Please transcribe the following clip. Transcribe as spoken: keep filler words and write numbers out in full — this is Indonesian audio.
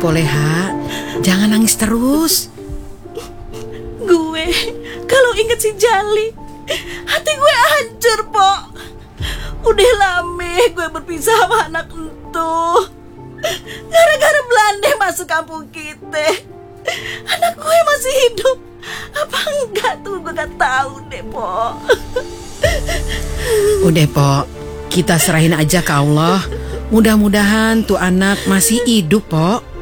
Poleha, jangan nangis terus. Gue kalau inget si Jali, hati gue hancur, Pok. Udah lama gue berpisah sama anak entu. Gara-gara Belanda masuk kampung kita. Anak gue masih hidup apa enggak tuh gue gak tahu deh, Pok. Udah, Pok, kita serahin aja ke Allah. Mudah-mudahan tuh anak masih hidup, Pok.